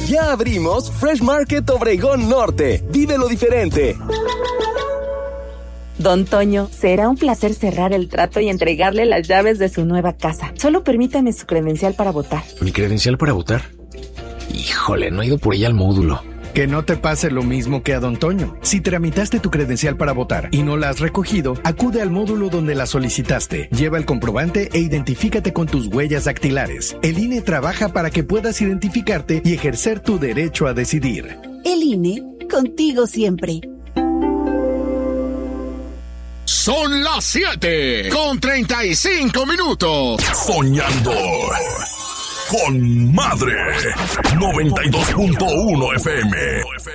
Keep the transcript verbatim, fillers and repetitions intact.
Ya abrimos Fresh Market Obregón Norte. Vive lo diferente. Don Toño, será un placer cerrar el trato y entregarle las llaves de su nueva casa. Solo permítame su credencial para votar. ¿Mi credencial para votar? Híjole, no he ido por ella al módulo. Que no te pase lo mismo que a Don Toño. Si tramitaste tu credencial para votar y no la has recogido, acude al módulo donde la solicitaste. Lleva el comprobante e identifícate con tus huellas dactilares. El I N E trabaja para que puedas identificarte y ejercer tu derecho a decidir. El I N E, contigo siempre. Son las siete con treinta y cinco minutos. Soñando con Madre noventa y dos punto uno F M.